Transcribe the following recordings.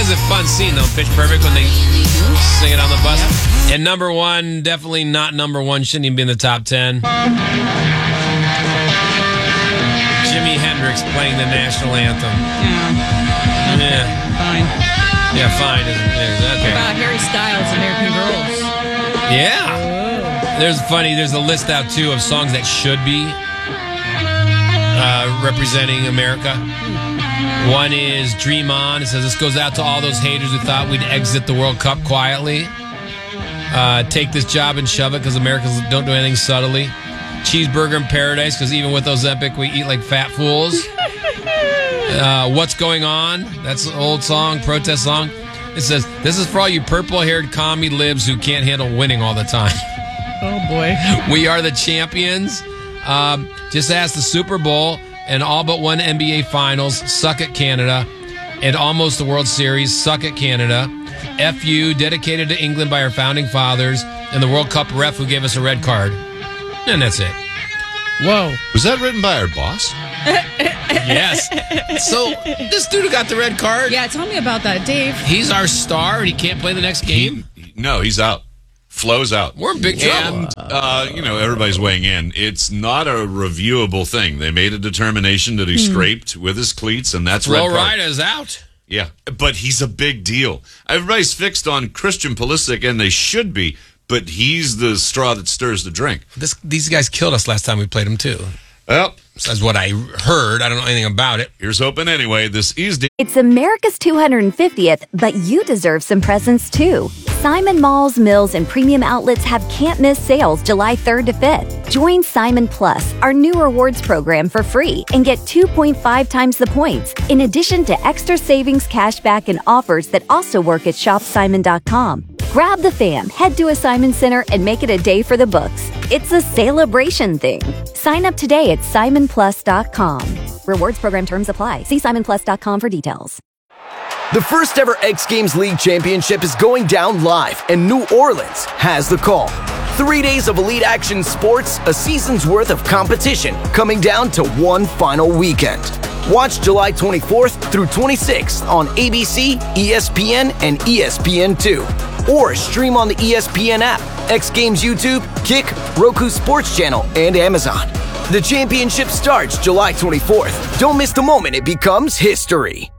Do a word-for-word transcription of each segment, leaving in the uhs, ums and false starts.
is a fun scene, though. Pitch Perfect when they sing it on the bus. Yep. And number one, definitely not number one. Shouldn't even be in the top ten. Jimi Hendrix playing the national anthem. Yeah. Yeah. Fine. Yeah, fine. Yeah, okay. What about Harry Styles, American Girls? Yeah. Oh. There's funny. There's a list out, too, of songs that should be uh, representing America. One is Dream On. It says, this goes out to all those haters who thought we'd exit the World Cup quietly. Uh, take this job and shove it because Americans don't do anything subtly. Cheeseburger in Paradise, because even with Ozempic, we eat like fat fools. Uh, What's Going On? That's an old song, protest song. It says, this is for all you purple-haired commie libs who can't handle winning all the time. Oh, boy. We Are the Champions. Um, just ask the Super Bowl and all but one N B A Finals. Suck it, Canada. And almost the World Series. Suck it, Canada. F U, dedicated to England by our founding fathers. And the World Cup ref who gave us a red card. And that's it. Whoa. Was that written by our boss? Yes. So, this dude who got the red card. Yeah, tell me about that, Dave. He's our star and he can't play the next game? He, no, he's out. Flows out. We're in big trouble. And, uh, you know, everybody's weighing in. It's not a reviewable thing. They made a determination that he hmm. scraped with his cleats, and that's red card. Flo Rida is out. Yeah, but he's a big deal. Everybody's fixed on Christian Pulisic, and they should be. But he's the straw that stirs the drink. This, these guys killed us last time we played them, too. Well, that's what I heard. I don't know anything about it. Here's hoping anyway. This is... It's America's two hundred fiftieth, but you deserve some presents, too. Simon Malls, Mills, and Premium Outlets have can't-miss sales July third to fifth. Join Simon Plus, our new rewards program, for free and get two point five times the points, in addition to extra savings, cashback, and offers that also work at shop simon dot com. Grab the fam, head to a Simon Center, and make it a day for the books. It's a celebration thing. Sign up today at simon plus dot com. Rewards program terms apply. See simon plus dot com for details. The first ever X Games League Championship is going down live, and New Orleans has the call. Three days of elite action sports, a season's worth of competition, coming down to one final weekend. Watch July twenty-fourth through twenty-sixth on A B C, E S P N, and E S P N two. Or stream on the E S P N app, X Games YouTube, Kick, Roku Sports Channel, and Amazon. The championship starts July twenty-fourth. Don't miss the moment it becomes history.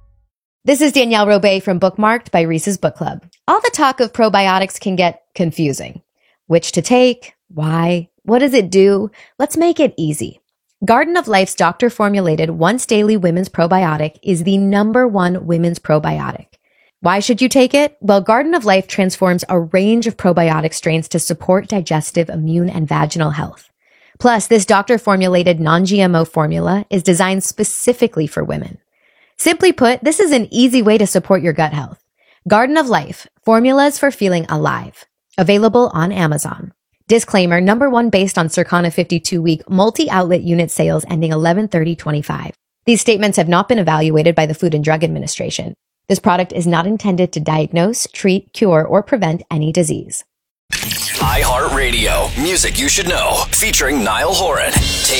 This is Danielle Robay from Bookmarked by Reese's Book Club. All the talk of probiotics can get confusing. Which to take? Why? What does it do? Let's make it easy. Garden of Life's doctor-formulated once-daily women's probiotic is the number one women's probiotic. Why should you take it? Well, Garden of Life transforms a range of probiotic strains to support digestive, immune, and vaginal health. Plus, this doctor-formulated non-G M O formula is designed specifically for women. Simply put, this is an easy way to support your gut health. Garden of Life, formulas for feeling alive. Available on Amazon. Disclaimer, number one based on Circana fifty-two week multi-outlet unit sales ending eleven thirty twenty-five. These statements have not been evaluated by the Food and Drug Administration. This product is not intended to diagnose, treat, cure, or prevent any disease. iHeartRadio, music you should know, featuring Niall Horan. Take